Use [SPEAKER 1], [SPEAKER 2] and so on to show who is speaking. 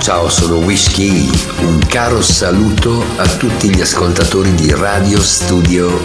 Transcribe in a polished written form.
[SPEAKER 1] Ciao, sono Whisky. Un caro saluto a tutti gli ascoltatori di Radio Studio